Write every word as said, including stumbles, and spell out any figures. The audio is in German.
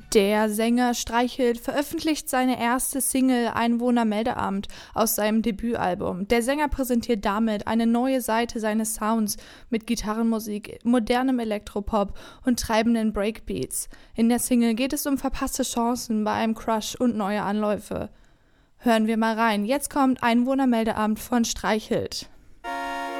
Der Sänger Streichelt veröffentlicht seine erste Single Einwohnermeldeamt aus seinem Debütalbum. Der Sänger präsentiert damit eine neue Seite seines Sounds mit Gitarrenmusik, modernem Elektropop und treibenden Breakbeats. In der Single geht es um verpasste Chancen bei einem Crush und neue Anläufe. Hören wir mal rein. Jetzt kommt Einwohnermeldeamt von Streichelt.